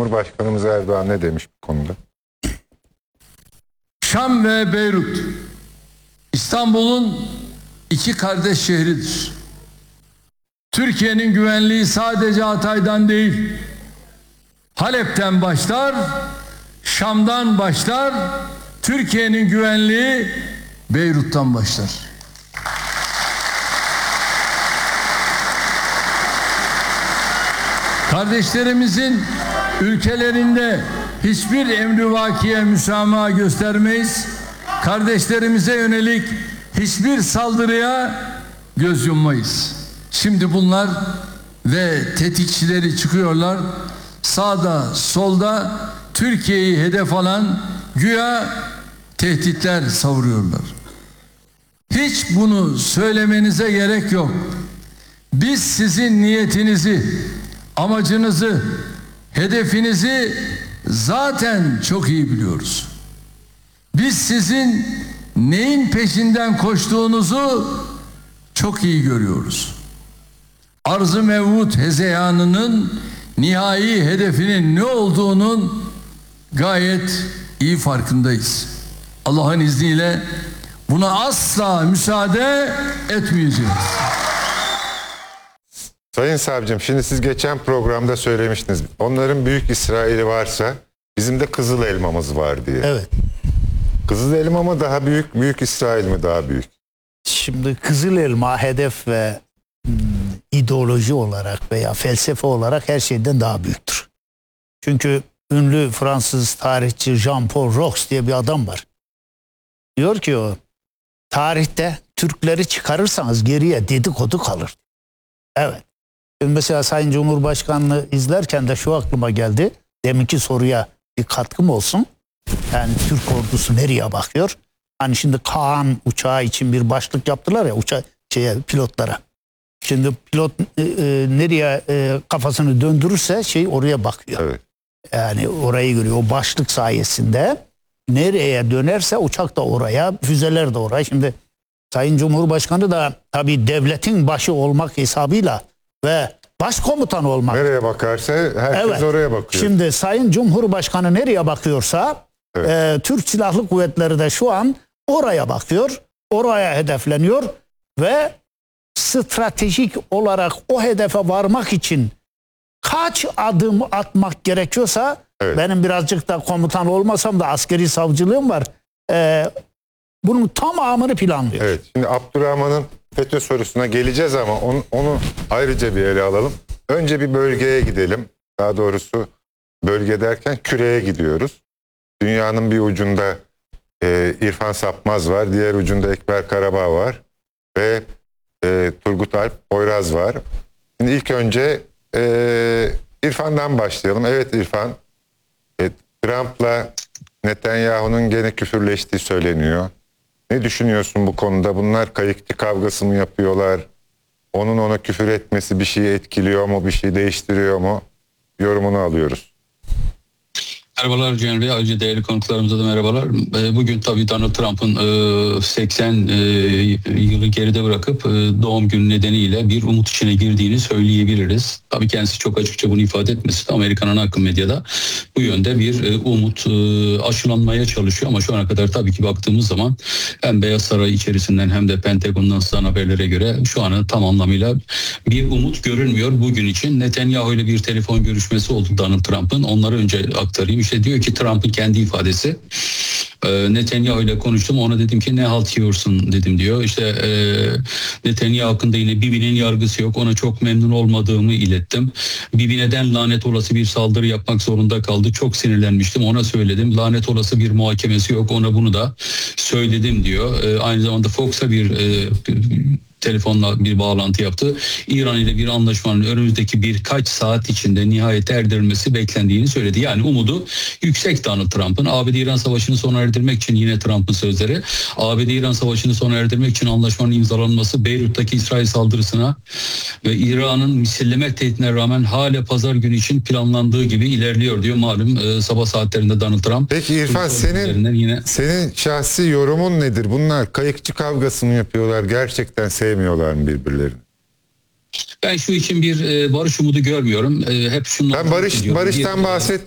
Cumhurbaşkanımız Erdoğan ne demiş bu konuda? Şam ve Beyrut, İstanbul'un iki kardeş şehridir. Türkiye'nin güvenliği sadece Hatay'dan değil, Halep'ten başlar, Şam'dan başlar, Türkiye'nin güvenliği Beyrut'tan başlar. Kardeşlerimizin ülkelerinde hiçbir emrivakiye müsamaha göstermeyiz. Kardeşlerimize yönelik hiçbir saldırıya göz yummayız. Şimdi bunlar ve tetikçileri çıkıyorlar. Sağda, solda Türkiye'yi hedef alan güya tehditler savuruyorlar. Hiç bunu söylemenize gerek yok. Biz sizin niyetinizi, amacınızı, hedefinizi zaten çok iyi biliyoruz. Biz sizin neyin peşinden koştuğunuzu çok iyi görüyoruz. Arz-ı mev'ud hezeyanının nihai hedefinin ne olduğunun gayet iyi farkındayız. Allah'ın izniyle buna asla müsaade etmeyeceğiz. Sayın Savcım, şimdi siz geçen programda söylemiştiniz. Onların Büyük İsrail'i varsa bizim de Kızıl Elmamız var diye. Evet. Kızıl Elma mı daha büyük, Büyük İsrail mi daha büyük? Şimdi Kızıl Elma hedef ve ideoloji olarak veya felsefe olarak her şeyden daha büyüktür. Çünkü ünlü Fransız tarihçi Jean-Paul Roux diye bir adam var. Diyor ki o, tarihte Türkleri çıkarırsanız geriye dedikodu kalır. Evet. Mesela Sayın Cumhurbaşkanı'nı izlerken de şu aklıma geldi. Deminki soruya bir katkım olsun. Yani Türk ordusu nereye bakıyor? Hani şimdi Kaan uçağı için bir başlık yaptılar ya pilotlara. Şimdi pilot nereye kafasını döndürürse oraya bakıyor. Evet. Yani orayı görüyor. O başlık sayesinde nereye dönerse uçak da oraya, füzeler de oraya. Şimdi Sayın Cumhurbaşkanı da tabii devletin başı olmak hesabıyla ve başkomutan olmak. Nereye bakarsa herkes oraya bakıyor. Şimdi Sayın Cumhurbaşkanı nereye bakıyorsa Türk Silahlı Kuvvetleri de şu an oraya bakıyor. Oraya hedefleniyor ve stratejik olarak o hedefe varmak için kaç adım atmak gerekiyorsa benim birazcık da komutan olmasam da askeri savcılığım var. Bunun tamamını planlıyor. Evet. Şimdi Abdurrahman'ın FETÖ sorusuna geleceğiz ama onu ayrıca bir ele alalım. Önce bir bölgeye gidelim. Daha doğrusu bölge derken küreye gidiyoruz. Dünyanın bir ucunda İrfan Sapmaz var. Diğer ucunda Ekber Karabağ var. Ve Turgut Alp Poyraz var. Şimdi ilk önce İrfan'dan başlayalım. Evet İrfan, Trump'la Netanyahu'nun gene küfürleştiği söyleniyor. Ne düşünüyorsun bu konuda? Bunlar kayıkçı kavgası mı yapıyorlar? Onun ona küfür etmesi bir şeyi etkiliyor mu? Bir şey değiştiriyor mu? Yorumunu alıyoruz. Merhabalar Cem Bey, ayrıca değerli konuklarımıza da merhabalar. Bugün tabii Donald Trump'ın 80 yılı geride bırakıp doğum günü nedeniyle bir umut içine girdiğini söyleyebiliriz. Tabii kendisi çok açıkça bunu ifade etmesi de Amerikan ana akım medyada bu yönde bir umut aşılanmaya çalışıyor. Ama şu ana kadar tabii ki baktığımız zaman hem Beyaz Saray içerisinden hem de Pentagon'dan sızan haberlere göre şu an tam anlamıyla bir umut görünmüyor bugün için. Netanyahu ile bir telefon görüşmesi oldu Donald Trump'ın. Onları önce aktarayım. İşte diyor ki Trump'ın kendi ifadesi. Netanyahu ile konuştum, ona dedim ki ne halt yiyorsun dedim diyor. İşte Netanyahu hakkında yine Bibi'nin yargısı yok, ona çok memnun olmadığımı ilettim. Bibi neden lanet olası bir saldırı yapmak zorunda kaldı, çok sinirlenmiştim, ona söyledim. Lanet olası bir muhakemesi yok, ona bunu da söyledim diyor. Aynı zamanda Fox'a bir telefonla bir bağlantı yaptı. İran ile bir anlaşmanın önümüzdeki birkaç saat içinde nihayete erdirilmesi beklendiğini söyledi. Yani umudu yüksek Donald Trump'ın. ABD-İran savaşını sona erdirmek için yine Trump'ın sözleri. ABD-İran savaşını sona erdirmek için anlaşmanın imzalanması Beyrut'taki İsrail saldırısına ve İran'ın misilleme tehditine rağmen hala pazar günü için planlandığı gibi ilerliyor diyor. Malum sabah saatlerinde Donald Trump. Peki İrfan, senin şahsi yorumun nedir? Bunlar kayıkçı kavgası mı yapıyorlar? Gerçekten sevmiyorlar mı birbirlerini? Ben şu için bir barış umudu görmüyorum. Hep şundan Ben barıştan bahset